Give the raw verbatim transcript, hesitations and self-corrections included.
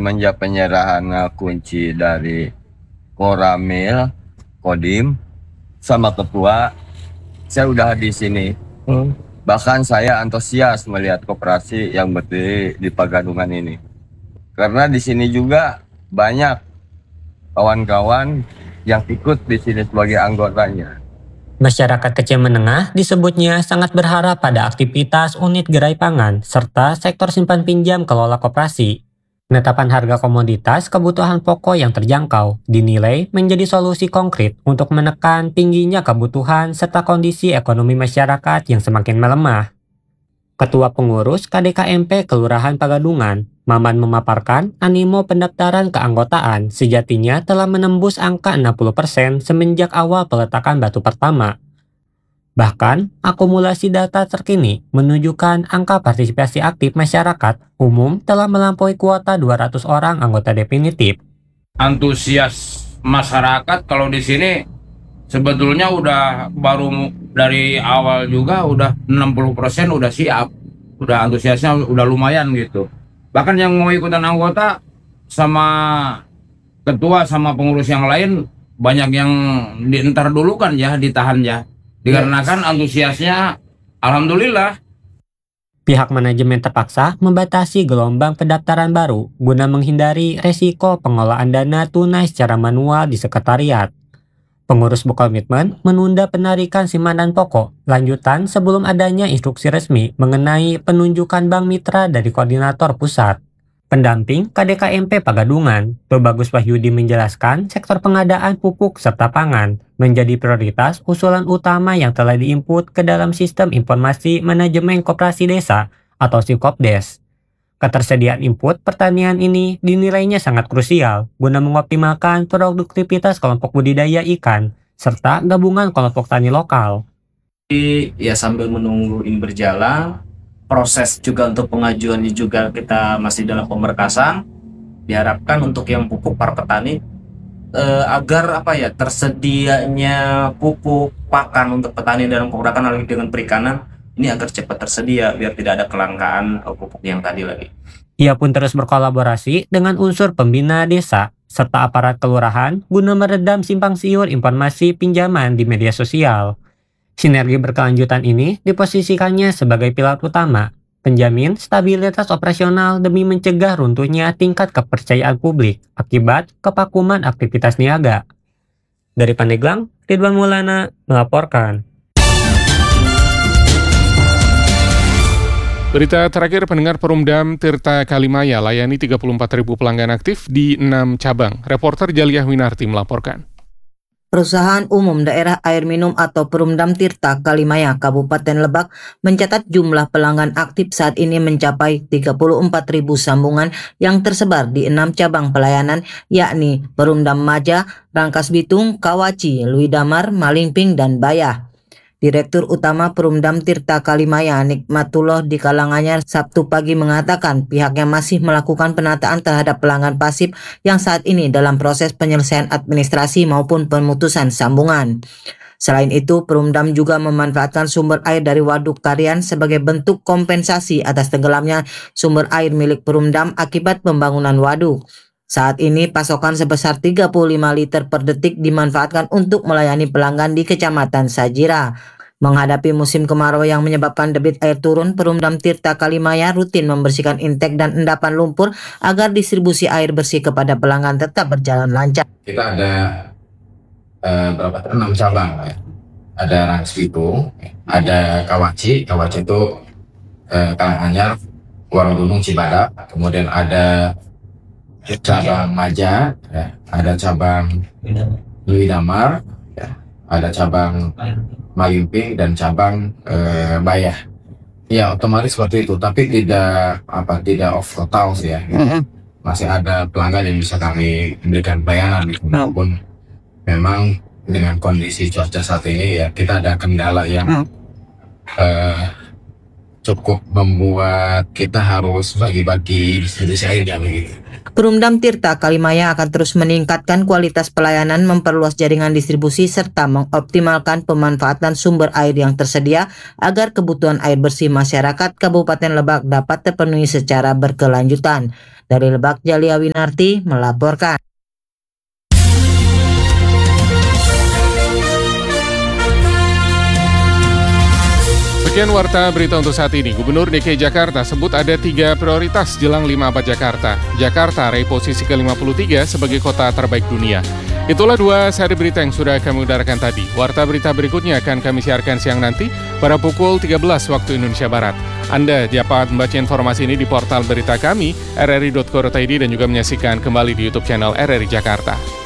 semenjak penyerahan uh, kunci dari Koramil, Kodim, sama ketua, saya udah di sini. Hmm. Bahkan saya antusias melihat koperasi yang berdiri di Pegadungan ini. Karena di sini juga banyak kawan-kawan yang ikut di sini sebagai anggotanya. Masyarakat kecil menengah disebutnya sangat berharap pada aktivitas unit gerai pangan serta sektor simpan pinjam kelola koperasi. Penetapan harga komoditas kebutuhan pokok yang terjangkau dinilai menjadi solusi konkret untuk menekan tingginya kebutuhan serta kondisi ekonomi masyarakat yang semakin melemah. Ketua Pengurus K D K M P Kelurahan Pegadungan, Maman, memaparkan animo pendaftaran keanggotaan sejatinya telah menembus angka enam puluh persen semenjak awal peletakan batu pertama. Bahkan, akumulasi data terkini menunjukkan angka partisipasi aktif masyarakat umum telah melampaui kuota dua ratus orang anggota definitif. Antusias masyarakat kalau di sini sebetulnya udah baru dari awal juga udah enam puluh persen udah siap. Udah antusiasnya udah lumayan gitu. Bahkan yang mau ikutan anggota sama ketua sama pengurus yang lain banyak yang dientar dulu kan ya, ditahan ya. Dikarenakan antusiasnya alhamdulillah. Pihak manajemen terpaksa membatasi gelombang pendaftaran baru guna menghindari resiko pengelolaan dana tunai secara manual di sekretariat. Pengurus berkomitmen menunda penarikan simpanan pokok lanjutan sebelum adanya instruksi resmi mengenai penunjukan bank mitra dari koordinator pusat. Pendamping K D K M P Pegadungan, Bagus Wahyudi, menjelaskan sektor pengadaan pupuk serta pangan menjadi prioritas usulan utama yang telah diinput ke dalam Sistem Informasi Manajemen Koperasi Desa atau Sikopdes. Ketersediaan input pertanian ini dinilainya sangat krusial guna mengoptimalkan produktivitas kelompok budidaya ikan serta gabungan kelompok tani lokal. Ya, sambil menunggu ini berjalan, proses juga untuk pengajuannya juga kita masih dalam pemberkasan. Diharapkan untuk yang pupuk para petani eh, agar apa ya tersedianya pupuk pakan untuk petani dalam penggerakkan lagi dengan perikanan ini agar cepat tersedia biar tidak ada kelangkaan pupuk yang tadi lagi. Ia pun terus berkolaborasi dengan unsur pembina desa serta aparat kelurahan guna meredam simpang siur informasi pinjaman di media sosial. Sinergi berkelanjutan ini diposisikannya sebagai pilar utama, penjamin stabilitas operasional demi mencegah runtuhnya tingkat kepercayaan publik akibat kevakuman aktivitas niaga. Dari Pandeglang, Ridwan Maulana melaporkan. Berita terakhir, pendengar, Perumdam Tirta Kalimaya layani tiga puluh empat ribu pelanggan aktif di enam cabang. Reporter Jaliah Winarti melaporkan. Perusahaan Umum Daerah Air Minum atau Perumdam Tirta Kalimaya Kabupaten Lebak mencatat jumlah pelanggan aktif saat ini mencapai tiga puluh empat ribu sambungan yang tersebar di enam cabang pelayanan, yakni Perumdam Maja, Rangkas Bitung, Kawaci, Luidamar, Malingping, dan Bayah. Direktur Utama Perumdam Tirta Kalimaya Nikmatullah di kalangannya Sabtu pagi mengatakan pihaknya masih melakukan penataan terhadap pelanggan pasif yang saat ini dalam proses penyelesaian administrasi maupun pemutusan sambungan. Selain itu, Perumdam juga memanfaatkan sumber air dari Waduk Tarian sebagai bentuk kompensasi atas tenggelamnya sumber air milik Perumdam akibat pembangunan waduk. Saat ini pasokan sebesar tiga puluh lima liter per detik dimanfaatkan untuk melayani pelanggan di Kecamatan Sajira. Menghadapi musim kemarau yang menyebabkan debit air turun, Perumdam Tirta Kalimaya rutin membersihkan intek dan endapan lumpur agar distribusi air bersih kepada pelanggan tetap berjalan lancar. Kita ada uh, berapa? enam cabang ya. Ada Rangkas Bitung, ada Kawaci, Kawaci itu uh, Karanganyar, Warunggunung, Cibadak, kemudian ada cabang Maja, ya, ada cabang Luidamar, ya, ada cabang Malingping dan cabang eh, Bayah. Ya, otomatis seperti itu, tapi tidak apa tidak off total sih ya. Masih ada pelanggan yang bisa kami berikan pelayanan, walaupun memang dengan kondisi cuaca saat ini ya kita ada kendala yang eh, cukup membuat kita harus bagi-bagi distribusi airnya begitu. Perumdam Tirta Kalimaya akan terus meningkatkan kualitas pelayanan, memperluas jaringan distribusi, serta mengoptimalkan pemanfaatan sumber air yang tersedia agar kebutuhan air bersih masyarakat Kabupaten Lebak dapat terpenuhi secara berkelanjutan. Dari Lebak, Jalia Winarti melaporkan. Sekian warta berita untuk saat ini. Gubernur D K I Jakarta sebut ada tiga prioritas jelang lima abad Jakarta. Jakarta raih posisi ke lima puluh tiga sebagai kota terbaik dunia. Itulah dua seri berita yang sudah kami udarakan tadi. Warta berita berikutnya akan kami siarkan siang nanti pada pukul tiga belas waktu Indonesia Barat. Anda dapat membaca informasi ini di portal berita kami r r i dot co dot i d dan juga menyaksikan kembali di YouTube channel R R I Jakarta.